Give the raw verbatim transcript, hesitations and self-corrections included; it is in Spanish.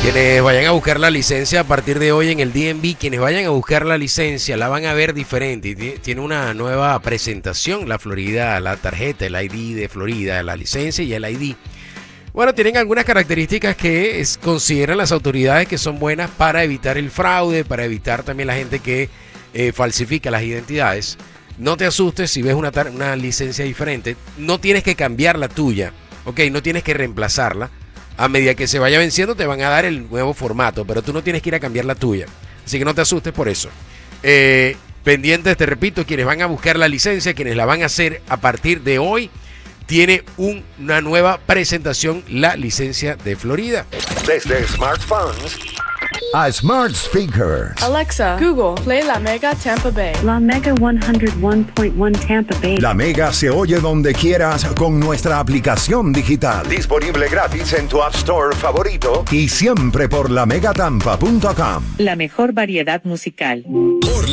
Quienes vayan a buscar la licencia a partir de hoy en el D M V, quienes vayan a buscar la licencia la van a ver diferente. Tiene una nueva presentación, la Florida, la tarjeta, el I D de Florida, la licencia y el I D. Bueno, tienen algunas características que es, consideran las autoridades que son buenas para evitar el fraude, para evitar también la gente que eh, falsifica las identidades. No te asustes si ves una, una licencia diferente. No tienes que cambiar la tuya, ¿ok? No tienes que reemplazarla. A medida que se vaya venciendo te van a dar el nuevo formato, pero tú no tienes que ir a cambiar la tuya. Así que no te asustes por eso. Eh, pendientes, te repito, quienes van a buscar la licencia, quienes la van a hacer a partir de hoy, tiene un, una nueva presentación, la licencia de Florida. Desde smartphones a smart speakers. Alexa, Google, play La Mega Tampa Bay. La Mega ciento uno punto uno Tampa Bay. La Mega se oye donde quieras con nuestra aplicación digital. Disponible gratis en tu App Store favorito. Y siempre por la mega tampa punto com. La mejor variedad musical. Por